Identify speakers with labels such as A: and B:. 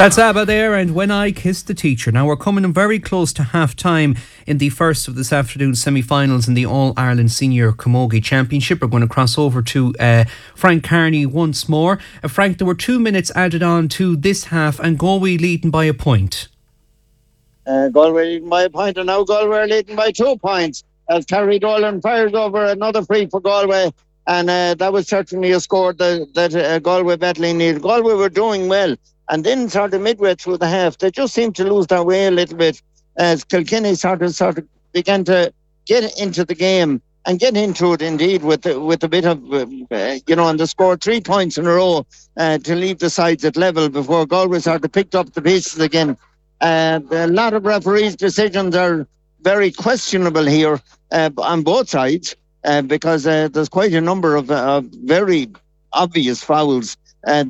A: That's ABBA there, and When I Kissed the Teacher. Now we're coming in very close to half-time in the first of this afternoon's semi-finals in the All-Ireland Senior Camogie Championship. We're going to cross over to Frank Carney once more. Frank, there were 2 minutes added on to this half and Galway leading by a point.
B: Galway leading by a point, and now Galway are leading by 2 points as Kerry Dolan fires over another free for Galway, and that was certainly a score that Galway badly needed. Galway were doing well, and then sort of midway through the half, they just seemed to lose their way a little bit as Kilkenny sort of began to get into the game and get into it indeed with a bit of, and they scored 3 points in a row to leave the sides at level before Galway sort of picked up the pieces again. A lot of referees' decisions are very questionable here on both sides because there's quite a number of very obvious fouls